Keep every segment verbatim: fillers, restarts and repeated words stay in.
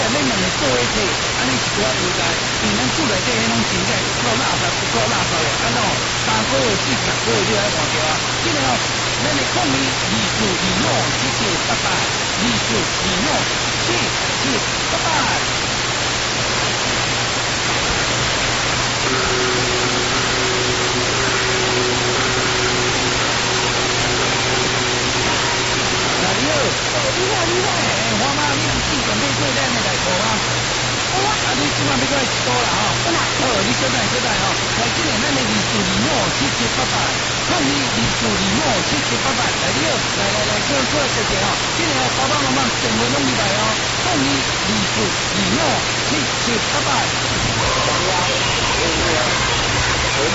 恁两个做伙摕，安尼是多应该。因咱厝内底迄种真正够垃圾，不够垃圾的，安怎三个月、四十个月你来换掉啊？今日哦，咱的抗议二四二五七七八八，二四二五七七八八。你好，你好，你好。诶，花妈，你是准备做咱的内裤吗？好啊。啊，你即摆要过来一刀啦吼。好啦。好，你小等小等吼。来，今日咱的二四二五七七八八，抗议二四二五七七八八。来，你好，来来来，过过来坐坐吼。今日哦，爸爸妈妈全部拢入来哦。抗议二四二五七七八八。好啊。好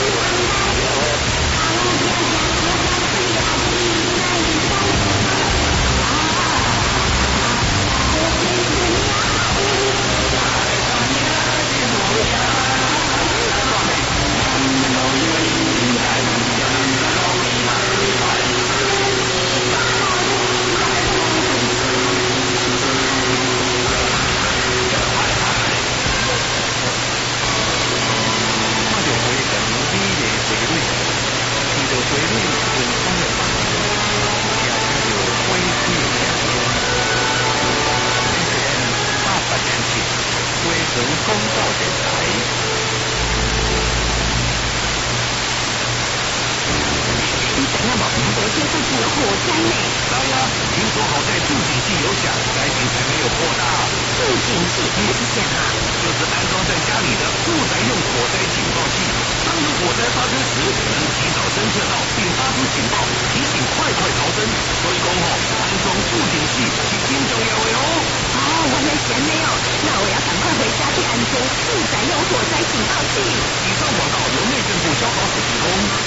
公告电台。你怎样把苹果接附近的火灾呢？来呀，听说好在助警器有响，灾情才没有扩大。助警器那是什么？就是安装在家里的住宅用火灾警报器。当有火灾发生时，能及早侦测到并发出警报，提醒快快逃生。所以讲吼，安装助警器是真重要的哦。哦，原来是这样。那我要赶快回家去安装住宅用火灾警报器。以上广告由内政部消防署提供。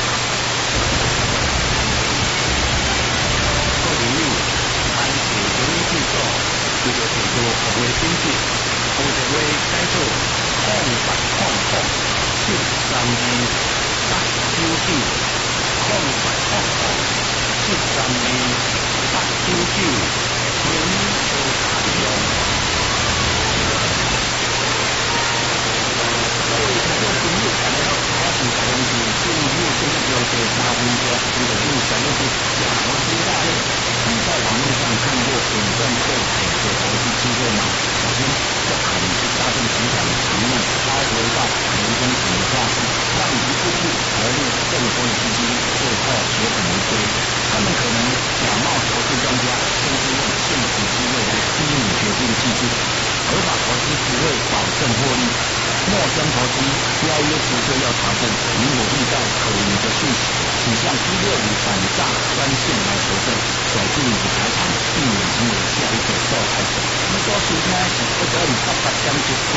各位朋友，安全有理制作，为了提高服务品质，有一位改做抗八抗抗七三二八九九，抗八抗抗七三二八九九，请多加利用。各位听众朋友，大家好，我是台中市政府建设局第三分局副局长陈律师，谢谢我朱大爷。你在网络上看过远端购买的投资机会吗？首先，这可能是大众市场常用超回报、年终奖的方式，让你一次性投入更多的资金，最后血本无归。他们可能假冒投资专家，甚至用现实机会来逼你决定机制。合法投资不会保证获利，陌生投资邀约除非要查证。如果遇到可疑的讯息，请向一六五反诈专线来求证，守住你的财产，避免成为下一个受害者。你所收听的是 F M 八八点七。